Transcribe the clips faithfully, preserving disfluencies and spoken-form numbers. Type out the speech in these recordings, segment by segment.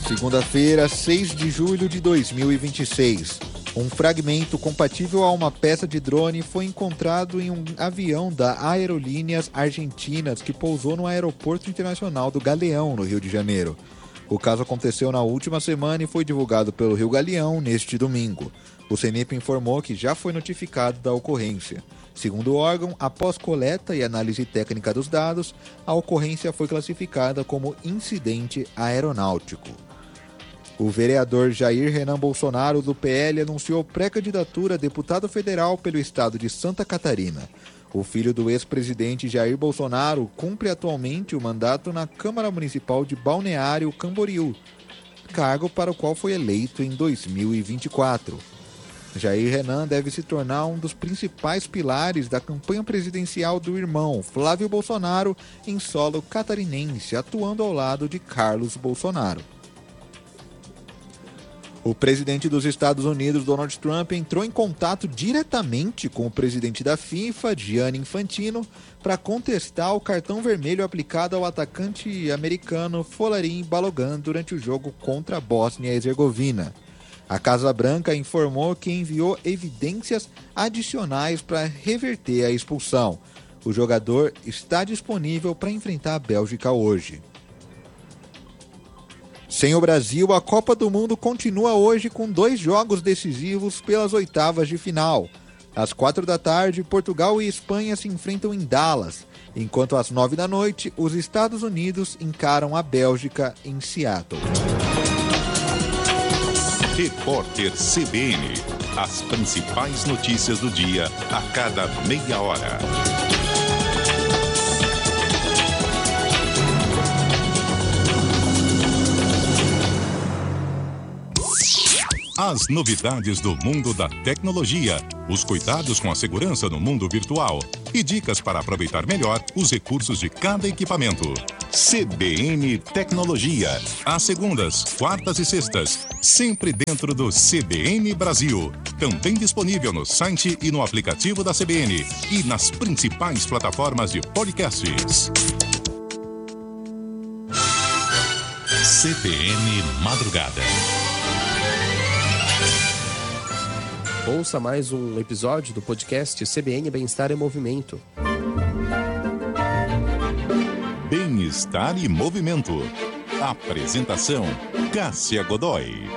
Segunda-feira, seis de julho de dois mil e vinte e seis. Um fragmento compatível a uma peça de drone foi encontrado em um avião da Aerolíneas Argentinas que pousou no Aeroporto Internacional do Galeão, no Rio de Janeiro. O caso aconteceu na última semana e foi divulgado pelo Rio Galeão neste domingo. O CENIPA informou que já foi notificado da ocorrência. Segundo o órgão, após coleta e análise técnica dos dados, a ocorrência foi classificada como incidente aeronáutico. O vereador Jair Renan Bolsonaro, do P L, anunciou pré-candidatura a deputado federal pelo estado de Santa Catarina. O filho do ex-presidente Jair Bolsonaro cumpre atualmente o mandato na Câmara Municipal de Balneário Camboriú, cargo para o qual foi eleito em dois mil e vinte e quatro. Jair Renan deve se tornar um dos principais pilares da campanha presidencial do irmão Flávio Bolsonaro em solo catarinense, atuando ao lado de Carlos Bolsonaro. O presidente dos Estados Unidos, Donald Trump, entrou em contato diretamente com o presidente da FIFA, Gianni Infantino, para contestar o cartão vermelho aplicado ao atacante americano Folarin Balogun durante o jogo contra a Bósnia e Herzegovina. A Casa Branca informou que enviou evidências adicionais para reverter a expulsão. O jogador está disponível para enfrentar a Bélgica hoje. Sem o Brasil, a Copa do Mundo continua hoje com dois jogos decisivos pelas oitavas de final. Às quatro da tarde, Portugal e Espanha se enfrentam em Dallas, enquanto às nove da noite, os Estados Unidos encaram a Bélgica em Seattle. Repórter C B N. As principais notícias do dia a cada meia hora. As novidades do mundo da tecnologia, os cuidados com a segurança no mundo virtual e dicas para aproveitar melhor os recursos de cada equipamento. C B N Tecnologia, às segundas, quartas e sextas, sempre dentro do C B N Brasil. Também disponível no site e no aplicativo da C B N e nas principais plataformas de podcasts. C B N Madrugada. Ouça mais um episódio do podcast C B N Bem-Estar em Movimento. Bem-Estar e Movimento. Apresentação: Cássia Godoy.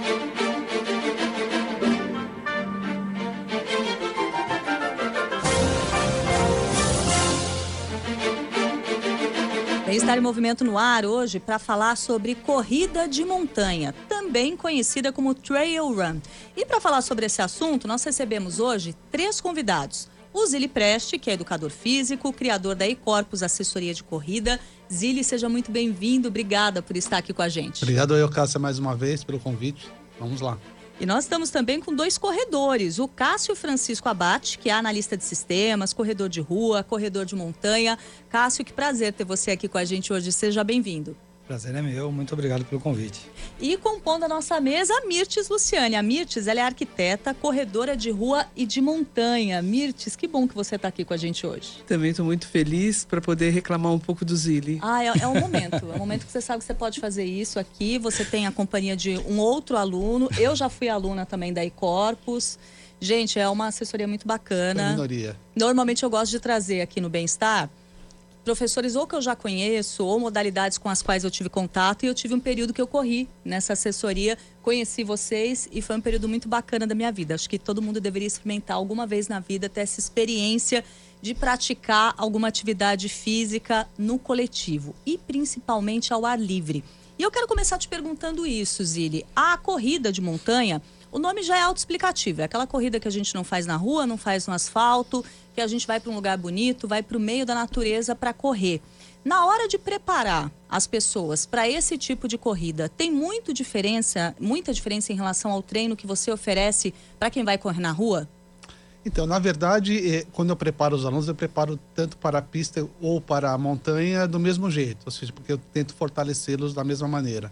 Bem-Estar em Movimento no ar hoje para falar sobre corrida de montanha, também conhecida como Trail Run. E para falar sobre esse assunto, nós recebemos hoje três convidados. O Zili Preste, que é educador físico, criador da E-Corpus Assessoria de Corrida. Zili, seja muito bem-vindo, obrigada por estar aqui com a gente. Obrigado eu, Cássia, mais uma vez pelo convite. Vamos lá. E nós estamos também com dois corredores, o Cássio Francisco Abate, que é analista de sistemas, corredor de rua, corredor de montanha. Cássio, que prazer ter você aqui com a gente hoje, seja bem-vindo. Prazer é meu, muito obrigado pelo convite. E compondo a nossa mesa, a Mirtes Luciane. A Mirtes, ela é arquiteta, corredora de rua e de montanha. Mirtes, que bom que você está aqui com a gente hoje. Também estou muito feliz para poder reclamar um pouco do Zili. Ah, é, é um momento. É um momento que você sabe que você pode fazer isso aqui. Você tem a companhia de um outro aluno. Eu já fui aluna também da E-Corpus. Gente, é uma assessoria muito bacana. É minoria. Normalmente eu gosto de trazer aqui no Bem-Estar professores ou que eu já conheço, ou modalidades com as quais eu tive contato, e eu tive um período que eu corri nessa assessoria, conheci vocês e foi um período muito bacana da minha vida. Acho que todo mundo deveria experimentar alguma vez na vida, ter essa experiência de praticar alguma atividade física no coletivo e principalmente ao ar livre. E eu quero começar te perguntando isso, Zili. A corrida de montanha, o nome já é autoexplicativo, é aquela corrida que a gente não faz na rua, não faz no asfalto, que a gente vai para um lugar bonito, vai para o meio da natureza para correr. Na hora de preparar as pessoas para esse tipo de corrida, tem muito diferença, muita diferença em relação ao treino que você oferece para quem vai correr na rua? Então, na verdade, quando eu preparo os alunos, eu preparo tanto para a pista ou para a montanha do mesmo jeito, ou seja, porque eu tento fortalecê-los da mesma maneira.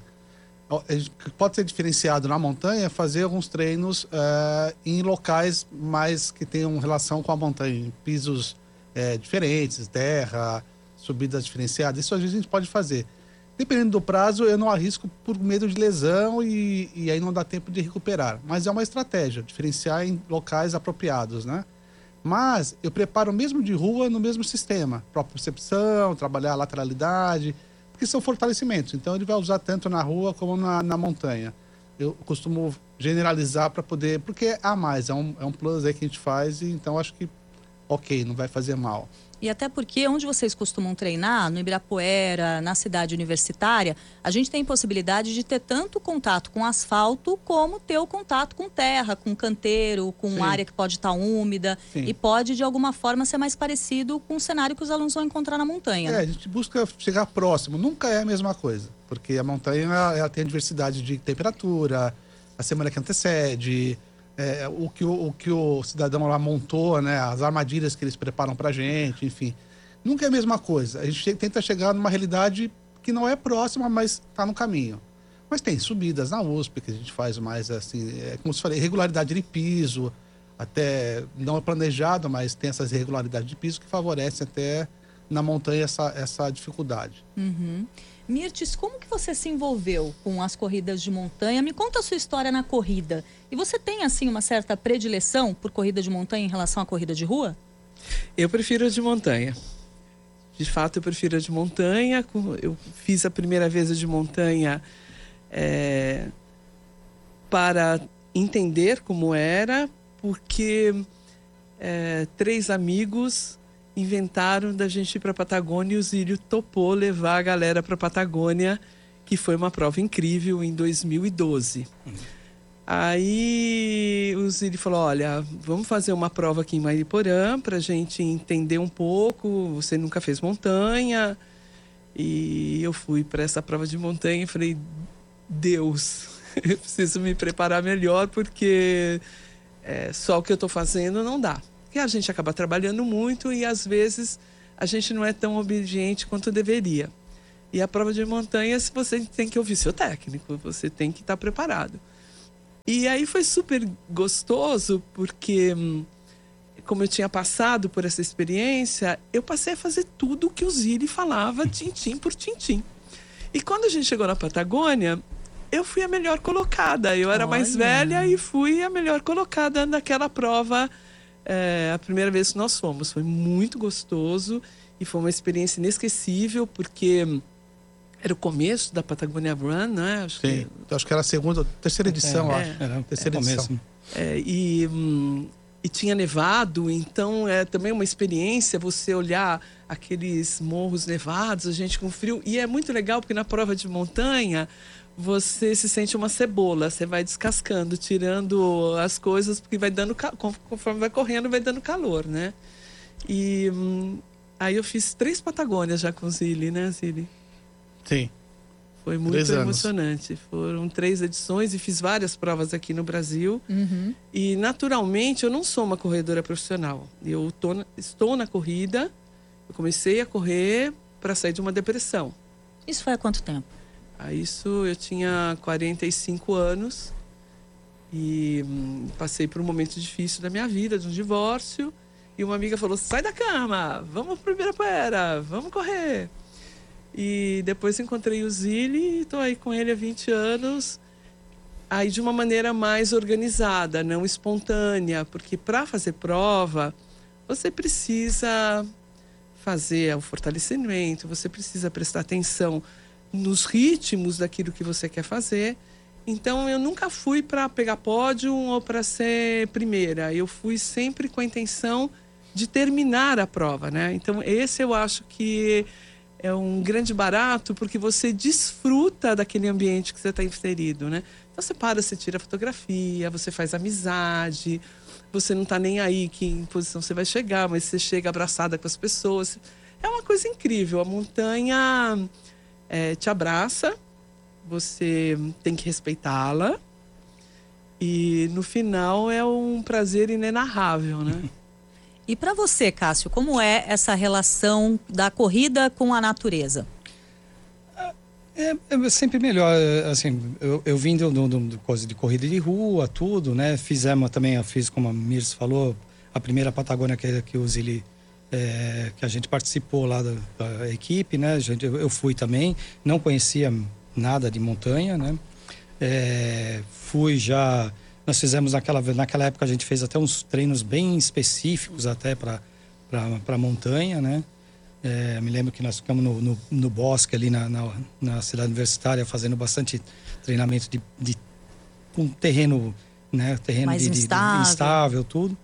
Pode ser diferenciado na montanha, fazer alguns treinos uh, em locais mais que tenham relação com a montanha, em pisos uh, diferentes, terra, subidas diferenciadas. Isso a gente pode fazer. Dependendo do prazo, eu não arrisco por medo de lesão e, e aí não dá tempo de recuperar. Mas é uma estratégia, diferenciar em locais apropriados, né? Mas eu preparo mesmo de rua no mesmo sistema. Propriocepção, trabalhar a lateralidade, porque são fortalecimentos. Então ele vai usar tanto na rua como na, na montanha. Eu costumo generalizar para poder... Porque é a mais, é um, é um plus aí que a gente faz, e então acho que ok, não vai fazer mal. E até porque onde vocês costumam treinar, no Ibirapuera, na cidade universitária, a gente tem possibilidade de ter tanto contato com asfalto como ter o contato com terra, com canteiro, com Sim. área que pode estar úmida. Sim. E pode, de alguma forma, ser mais parecido com o cenário que os alunos vão encontrar na montanha. É, né? a gente busca chegar próximo. Nunca é a mesma coisa, porque a montanha ela, ela tem a diversidade de temperatura, a semana que antecede... É, o, que o, o que o cidadão lá montou, né? As armadilhas que eles preparam pra gente, enfim. Nunca é a mesma coisa. A gente tenta chegar numa realidade que não é próxima, mas está no caminho. Mas tem subidas na U S P que a gente faz mais assim, é, como se falei, irregularidade de piso, até não é planejado, mas tem essas irregularidades de piso que favorecem até na montanha essa, essa dificuldade. Uhum. Mirtes, como que você se envolveu com as corridas de montanha? Me conta a sua história na corrida. E você tem, assim, uma certa predileção por corrida de montanha em relação à corrida de rua? Eu prefiro a de montanha. De fato, eu prefiro a de montanha. Eu fiz a primeira vez a de montanha é, para entender como era, porque é, três amigos inventaram da gente ir para a Patagônia e o Zílio topou levar a galera para a Patagônia, que foi uma prova incrível em dois mil e doze. Uhum. Aí o Zílio falou, olha, vamos fazer uma prova aqui em Mariporã para a gente entender um pouco, você nunca fez montanha. E eu fui para essa prova de montanha e falei, Deus, eu preciso me preparar melhor, porque é, só o que eu estou fazendo não dá. Porque a gente acaba trabalhando muito e, às vezes, a gente não é tão obediente quanto deveria. E a prova de montanha, você tem que ouvir seu técnico, você tem que estar preparado. E aí foi super gostoso, porque, como eu tinha passado por essa experiência, eu passei a fazer tudo o que o Zílio falava, tintim por tintim. E quando a gente chegou na Patagônia, eu fui a melhor colocada. Eu era Olha. mais velha e fui a melhor colocada naquela prova. É, a primeira vez que nós fomos, foi muito gostoso e foi uma experiência inesquecível, porque era o começo da Patagonia Run, né? Acho Sim, que... acho que era a segunda, terceira edição, é, acho. Era a terceira é, edição. É, e, hum, e tinha nevado, então é também uma experiência você olhar aqueles morros nevados, a gente com frio. E é muito legal porque na prova de montanha você se sente uma cebola, você vai descascando, tirando as coisas, porque vai dando, conforme vai correndo, vai dando calor, né? E hum, aí eu fiz três Patagônias já com o Zílio, né, Zílio? Sim. Foi muito emocionante. Foram três edições e fiz várias provas aqui no Brasil. Uhum. E, naturalmente, eu não sou uma corredora profissional. Eu tô, estou na corrida, eu comecei a correr para sair de uma depressão. Isso foi há quanto tempo? A isso eu tinha quarenta e cinco anos e hum, passei por um momento difícil da minha vida, de um divórcio. E uma amiga falou, sai da cama, vamos para o Ibirapuera, vamos correr. E depois encontrei o Zílio e estou aí com ele há vinte anos, aí de uma maneira mais organizada, não espontânea, porque para fazer prova, você precisa fazer o fortalecimento, você precisa prestar atenção nos ritmos daquilo que você quer fazer. Então, eu nunca fui para pegar pódio ou para ser primeira. Eu fui sempre com a intenção de terminar a prova, né? Então, esse eu acho que é um grande barato, porque você desfruta daquele ambiente que você está inserido, né? Então, você para, você tira fotografia, você faz amizade, você não está nem aí que em posição você vai chegar, mas você chega abraçada com as pessoas. É uma coisa incrível. A montanha... É, te abraça, você tem que respeitá-la e no final é um prazer inenarrável, né? E para você, Cássio, como é essa relação da corrida com a natureza? É, é sempre melhor, assim, eu, eu vim do, do, do coisa de corrida de rua, tudo, né? Fizemos também, eu fiz como a Mirce falou, a primeira Patagônia que, que o Zílio é, que a gente participou lá da, da equipe, né? A gente, eu fui também, não conhecia nada de montanha, né? É, fui já... Nós fizemos naquela, naquela época, a gente fez até uns treinos bem específicos até para para montanha, né? É, me lembro que nós ficamos no, no, no bosque ali na, na, na cidade universitária fazendo bastante treinamento de, de um terreno, né? Terreno mais de, instável. De, de instável, tudo.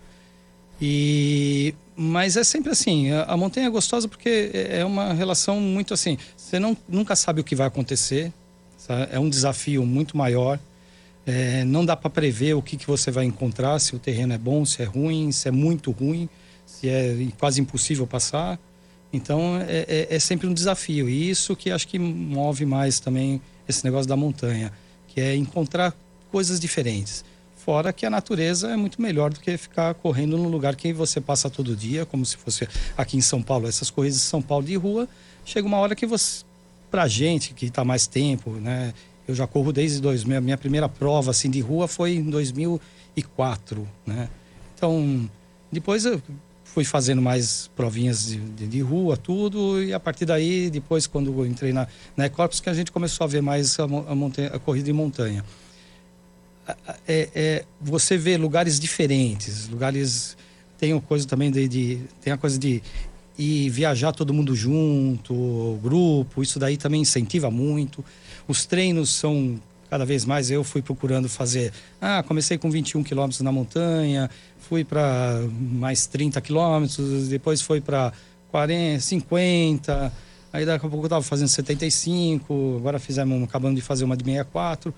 E, mas é sempre assim, a, a montanha é gostosa porque é uma relação muito assim, você não, nunca sabe o que vai acontecer, sabe? É um desafio muito maior, é, não dá para prever o que, que você vai encontrar, se o terreno é bom, se é ruim, se é muito ruim, se é quase impossível passar. Então é, é, é sempre um desafio, e isso que acho que move mais também esse negócio da montanha, que é encontrar coisas diferentes. Fora que a natureza é muito melhor do que ficar correndo num lugar que você passa todo dia, como se fosse aqui em São Paulo, essas corridas de São Paulo de rua. Chega uma hora que você, pra gente que está mais tempo, né? Eu já corro desde dois mil, a minha primeira prova assim de rua foi em dois mil e quatro, né? Então, depois eu fui fazendo mais provinhas de, de, de rua, tudo, e a partir daí, depois quando eu entrei na, na Ecorpus, que a gente começou a ver mais a, a, montanha, a corrida de montanha. É, é, você vê lugares diferentes, lugares... Tem a coisa também de, de... Tem a coisa de ir viajar todo mundo junto, grupo, isso daí também incentiva muito. Os treinos são cada vez mais... Eu fui procurando fazer... Ah, comecei com vinte e um quilômetros na montanha, fui para mais trinta quilômetros, depois foi para quarenta, cinquenta, aí daqui a pouco eu estava fazendo setenta e cinco, agora fizemos, acabamos de fazer uma de sessenta e quatro.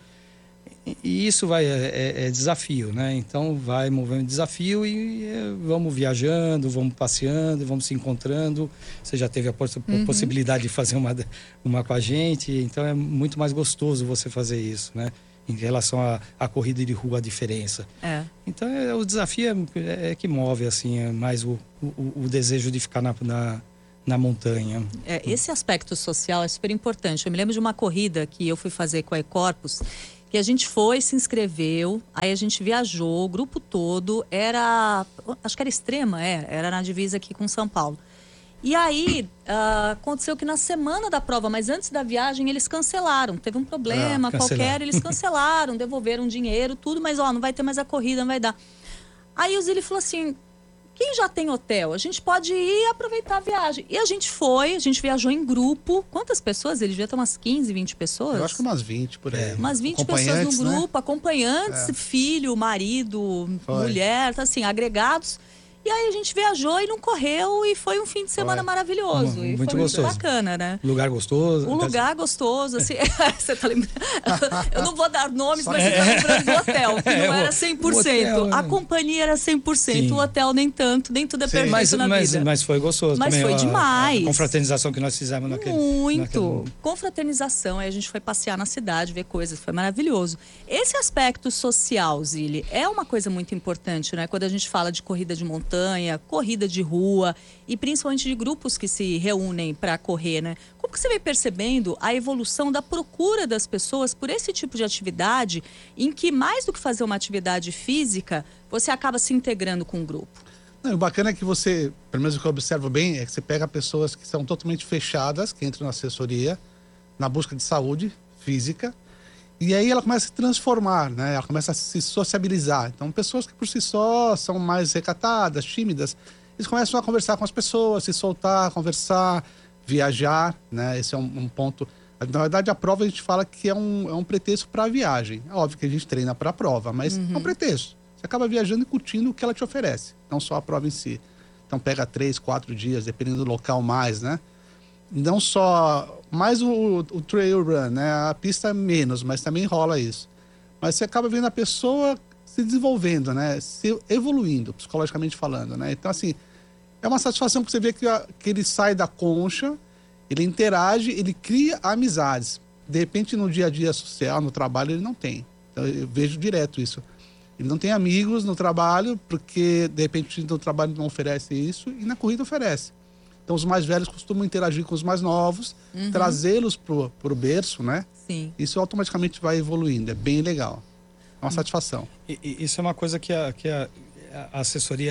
E isso vai, é, é desafio, né? Então vai movendo desafio e é, vamos viajando, vamos passeando, vamos se encontrando. Você já teve a poss uhum. possibilidade de fazer uma, uma com a gente, então é muito mais gostoso você fazer isso, né? Em relação à, à corrida de rua, a diferença. É. Então é, o desafio é, é que move assim, é mais o, o, o desejo de ficar na, na, na montanha. É, esse aspecto social é super importante. Eu me lembro de uma corrida que eu fui fazer com a Ecorpus, que a gente foi, se inscreveu, aí a gente viajou, o grupo todo, era, acho que era Extrema, é, era na divisa aqui com São Paulo. E aí, uh, aconteceu que na semana da prova, mas antes da viagem, eles cancelaram. Teve um problema ah, qualquer, eles cancelaram, devolveram dinheiro, tudo, mas ó, não vai ter mais a corrida, não vai dar. Aí o Zili falou assim, quem já tem hotel, a gente pode ir aproveitar a viagem. E a gente foi, a gente viajou em grupo. Quantas pessoas? Ele devia ter umas quinze, vinte pessoas? Eu acho que umas vinte por aí. É, umas vinte pessoas no grupo, né? Acompanhantes, é. filho, marido, foi. mulher, assim, agregados. E aí a gente viajou e não correu e foi um fim de semana foi. maravilhoso. Muito, e muito foi gostoso. Muito bacana, né? Lugar gostoso. O lugar gostoso, assim, você tá lembrando? Eu não vou dar nomes, mas você tá lembrando do hotel, que não era cem por cento. Hotel, a companhia era cem por cento, sim. O hotel nem tanto, nem tudo é perfeito mas, na mas, vida. Mas foi gostoso mas também. Mas foi a, demais. A confraternização que nós fizemos naquele... Muito. Naquele... Confraternização, aí a gente foi passear na cidade, ver coisas, foi maravilhoso. Esse aspecto social, Zili, é uma coisa muito importante, né? Quando a gente fala de corrida de montanha, corrida de rua e principalmente de grupos que se reúnem para correr, né? Como que você vem percebendo a evolução da procura das pessoas por esse tipo de atividade em que mais do que fazer uma atividade física, você acaba se integrando com o grupo? Não, o bacana é que você, pelo menos o que eu observo bem, é que você pega pessoas que são totalmente fechadas, que entram na assessoria, na busca de saúde física, e aí ela começa a se transformar, né? Ela começa a se sociabilizar. Então, pessoas que por si só são mais recatadas, tímidas, eles começam a conversar com as pessoas, se soltar, conversar, viajar, né? Esse é um, um ponto. Na verdade, a prova a gente fala que é um, é um pretexto para a viagem. É óbvio que a gente treina para a prova, mas uhum. é um pretexto. Você acaba viajando e curtindo o que ela te oferece, não só a prova em si. Então, pega três, quatro dias, dependendo do local mais, né? Não só... Mais o, o trail run, né? A pista é menos, mas também rola isso. Mas você acaba vendo a pessoa se desenvolvendo, né? Se evoluindo, psicologicamente falando, né? Então, assim, é uma satisfação porque você vê que, que ele sai da concha, ele interage, ele cria amizades. De repente, no dia a dia social, no trabalho, ele não tem. Então, eu vejo direto isso. Ele não tem amigos no trabalho, porque, de repente, no trabalho não oferece isso, e na corrida oferece. Então, os mais velhos costumam interagir com os mais novos, uhum. trazê-los pro, pro berço, né? Sim. Isso automaticamente vai evoluindo, é bem legal. É uma satisfação. E, e isso é uma coisa que a, que a, a assessoria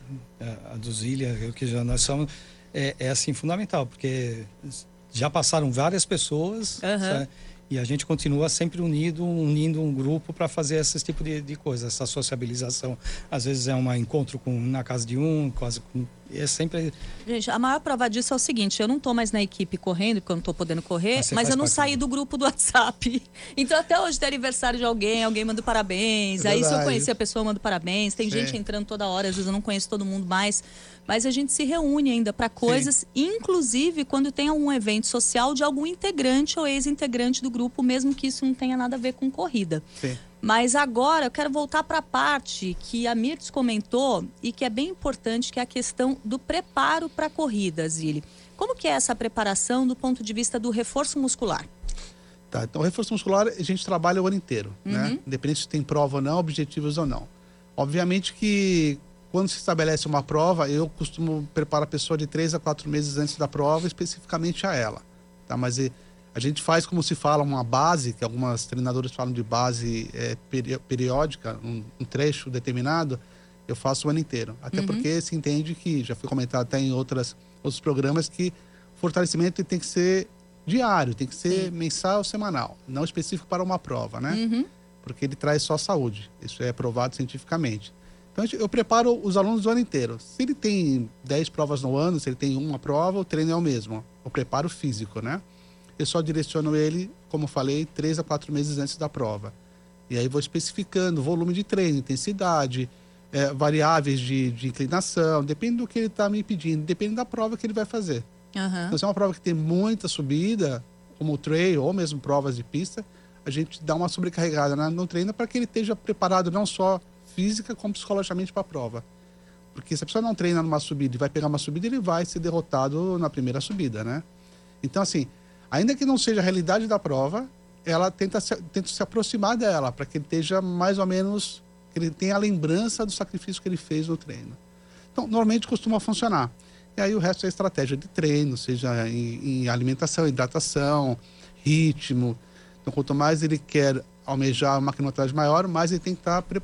a do Zília, que já nós somos, é, é assim fundamental, porque já passaram várias pessoas, Uhum. sabe? E a gente continua sempre unido, unindo um grupo para fazer esse tipo de, de coisa, essa sociabilização. Às vezes é um encontro com, na casa de um, quase com, é sempre... Gente, a maior prova disso é o seguinte, eu não tô mais na equipe correndo, porque eu não tô podendo correr, Mas você mas faz eu não parte saí do- do grupo do WhatsApp. Então até hoje tem aniversário de alguém, alguém manda parabéns, É aí se eu verdade. conhecer a pessoa, eu mando parabéns. Tem Sim. gente entrando toda hora, às vezes eu não conheço todo mundo mais. Mas a gente se reúne ainda para coisas, inclusive quando tem algum evento social de algum integrante ou ex-integrante do grupo, mesmo que isso não tenha nada a ver com corrida. Sim. Mas agora eu quero voltar para a parte que a Mirtz comentou e que é bem importante, que é a questão do preparo para a corrida, Zílio. Como que é essa preparação do ponto de vista do reforço muscular? Tá, então, o reforço muscular a gente trabalha o ano inteiro, né? Uhum. Independente se tem prova ou não, objetivos ou não. Obviamente que quando se estabelece uma prova, eu costumo preparar a pessoa de três a quatro meses antes da prova, especificamente a ela. Tá? Mas e, a gente faz, como se fala, uma base, que algumas treinadoras falam de base é, peri periódica, um, um trecho determinado, eu faço o ano inteiro. Até Uhum. porque se entende que, já foi comentado até em outras, outros programas, que fortalecimento tem que ser diário, tem que ser Sim. mensal ou semanal, não específico para uma prova, né? Uhum. Porque ele traz só saúde. Isso é provado cientificamente. Então, eu preparo os alunos o ano inteiro. Se ele tem dez provas no ano, se ele tem uma prova, o treino é o mesmo. O preparo físico, né? Eu só direciono ele, como eu falei, três a quatro meses antes da prova. E aí vou especificando volume de treino, intensidade, é, variáveis de, de inclinação, depende do que ele está me pedindo, depende da prova que ele vai fazer. Uhum. Então, se é uma prova que tem muita subida, como o trail ou mesmo provas de pista, a gente dá uma sobrecarregada né, no treino para que ele esteja preparado não só física como psicologicamente para a prova. Porque se a pessoa não treina numa subida e vai pegar uma subida, ele vai ser derrotado na primeira subida, né? Então, assim, ainda que não seja a realidade da prova, ela tenta se, tenta se aproximar dela, para que ele esteja mais ou menos, que ele tenha a lembrança do sacrifício que ele fez no treino. Então, normalmente costuma funcionar. E aí o resto é estratégia de treino, seja em, em alimentação, hidratação, ritmo. Então, quanto mais ele quer almejar uma quilometragem maior, mais ele tem que estar preparado